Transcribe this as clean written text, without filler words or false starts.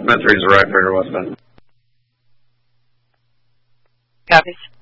Met 3 is the right figure, westbound. Copy.